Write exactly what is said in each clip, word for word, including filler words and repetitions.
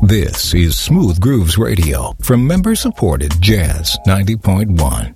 This is Smooth Grooves Radio from member-supported Jazz ninety point one.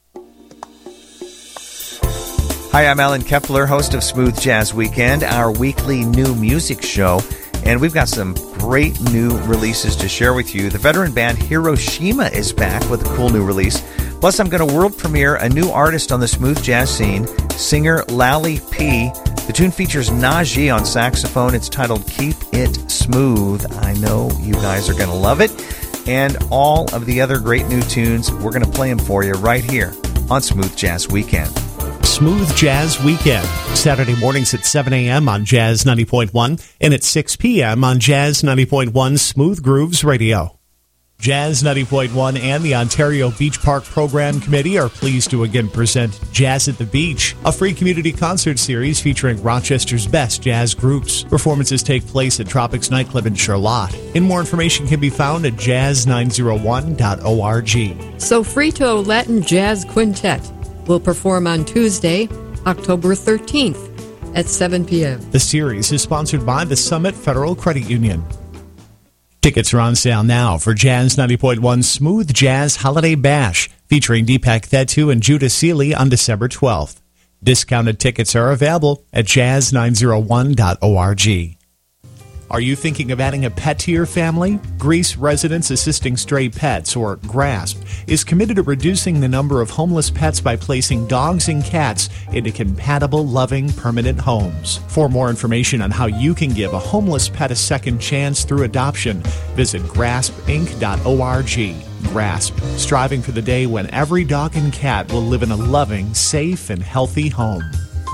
Hi, I'm Alan Kepler, host of Smooth Jazz Weekend, our weekly new music show. And we've got some great new releases to share with you. The veteran band Hiroshima is back with a cool new release. Plus, I'm going to world premiere a new artist on the smooth jazz scene, singer Lally P. The tune features Najee on saxophone. It's titled Keep It Smooth. I know you guys are going to love it. And all of the other great new tunes, we're going to play them for you right here on Smooth Jazz Weekend. Smooth Jazz Weekend, Saturday mornings at seven a.m. on Jazz ninety point one and at six p.m. on Jazz ninety point one Smooth Grooves Radio. Jazz ninety point one and the Ontario Beach Park Program Committee are pleased to again present Jazz at the Beach, a free community concert series featuring Rochester's best jazz groups. Performances take place at Tropics Nightclub in Charlotte. And more information can be found at jazz nine oh one dot org. Sofrito Latin Jazz Quintet will perform on Tuesday, October thirteenth at seven p.m. The series is sponsored by the Summit Federal Credit Union. Tickets are on sale now for Jazz ninety point one Smooth Jazz Holiday Bash, featuring Deepak Thettu and Judah Seeley on December twelfth. Discounted tickets are available at jazz nine oh one dot org. Are you thinking of adding a pet to your family? Greece Residents Assisting Stray Pets, or GRASP, is committed to reducing the number of homeless pets by placing dogs and cats into compatible, loving, permanent homes. For more information on how you can give a homeless pet a second chance through adoption, visit grasp inc dot org. GRASP, striving for the day when every dog and cat will live in a loving, safe, and healthy home.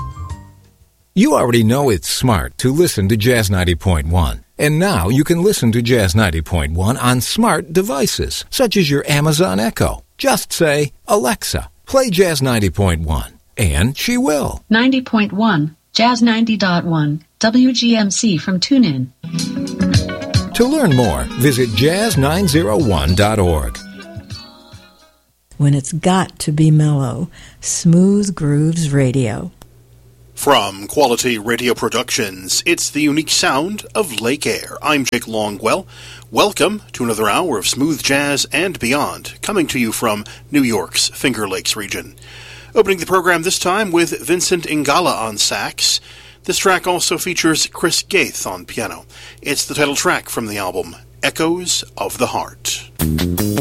You already know it's smart to listen to Jazz ninety point one. And now you can listen to Jazz ninety point one on smart devices, such as your Amazon Echo. Just say, Alexa, play Jazz ninety point one, and she will. ninety point one, Jazz ninety point one, W G M C from TuneIn. To learn more, visit jazz nine oh one dot org. When it's got to be mellow, Smooth Grooves Radio. From Quality Radio Productions, it's the unique sound of Lake Air. I'm Jake Longwell. Welcome to another hour of smooth jazz and beyond, coming to you from New York's Finger Lakes region. Opening the program this time with Vincent Ingala on sax. This track also features Chris Gaith on piano. It's the title track from the album, Echoes of the Heart.